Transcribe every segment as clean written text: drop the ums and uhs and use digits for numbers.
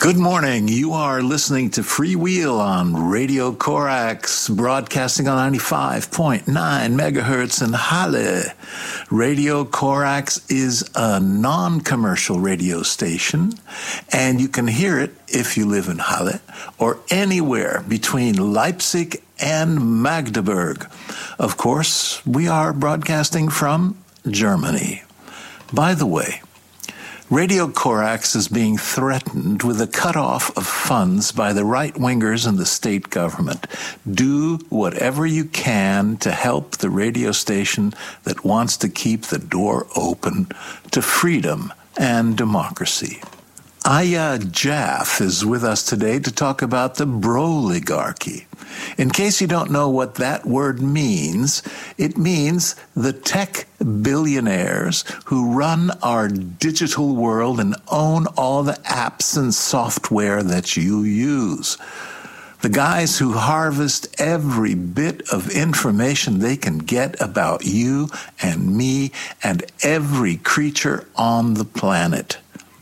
Good morning. You are listening to Freewheel on Radio Corax, broadcasting on 95.9 megahertz in Halle. Radio Corax is a non-commercial radio station, and you can hear it if you live in Halle or anywhere between Leipzig and Magdeburg. Of course, we are broadcasting from Germany. By the way, Radio Corax is being threatened with a cutoff of funds by the right-wingers and the state government. Do whatever you can to help the radio station that wants to keep the door open to freedom and democracy. Aya Jaff is with us today to talk about the Broligarchy. In case you don't know what that word means, it means the tech billionaires who run our digital world and own all the apps and software that you use. The guys who harvest every bit of information they can get about you and me and every creature on the planet.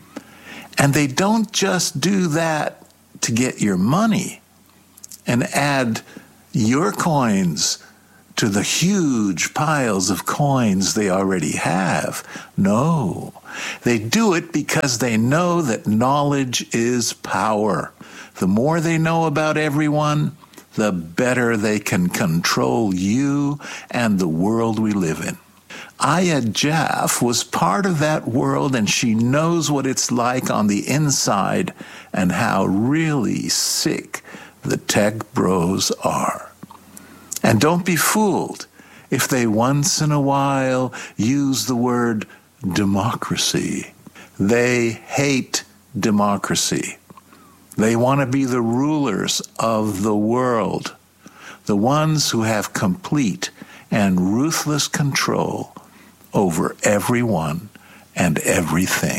And they don't just do that to get your money and add your coins to the huge piles of coins they already have. No, they do it because they know that knowledge is power. The more they know about everyone, the better they can control you and the world we live in. Aya Jaff was part of that world, and she knows what it's like on the inside and how really sick the tech bros are. And don't be fooled if they once in a while use the word democracy. They hate democracy. They want to be the rulers of the world, the ones who have complete and ruthless control over everyone and everything.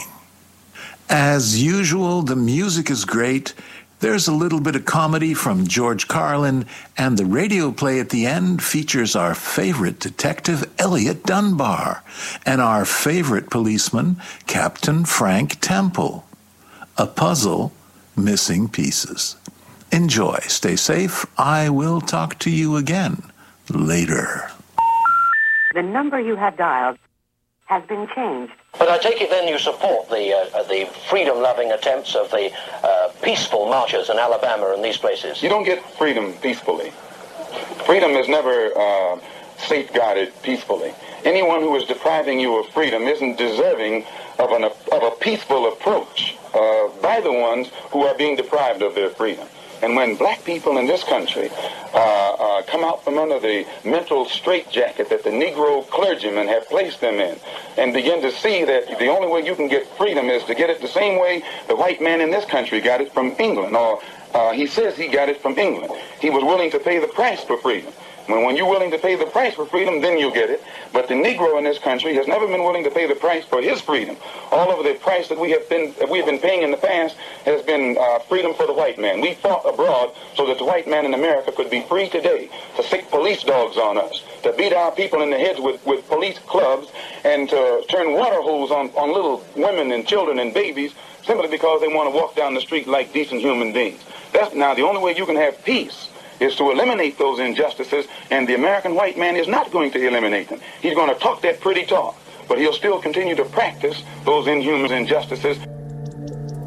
As usual, the music is great. There's a little bit of comedy from George Carlin, and the radio play at the end features our favorite detective, Elliot Dunbar, and our favorite policeman, Captain Frank Temple. A puzzle, missing pieces. Enjoy. Stay safe. I will talk to you again later. The number you have dialed has been changed. But I take it then you support the freedom-loving attempts of the peaceful marchers in Alabama and these places. You don't get freedom peacefully. Freedom is never safeguarded peacefully. Anyone who is depriving you of freedom isn't deserving of a peaceful approach by the ones who are being deprived of their freedom. And when black people in this country come out from under the mental straitjacket that the Negro clergymen have placed them in and begin to see that the only way you can get freedom is to get it the same way the white man in this country got it from England, or he says he got it from England. He was willing to pay the price for freedom. When you're willing to pay the price for freedom, then you get it. But the Negro in this country has never been willing to pay the price for his freedom. All of the price that we have been paying in the past has been freedom for the white man. We fought abroad so that the white man in America could be free today to sick police dogs on us, to beat our people in the heads with police clubs, and to turn water hose on little women and children and babies simply because they want to walk down the street like decent human beings. That's now the only way you can have peace is to eliminate those injustices, and the American white man is not going to eliminate them. He's going to talk that pretty talk, but he'll still continue to practice those inhuman injustices.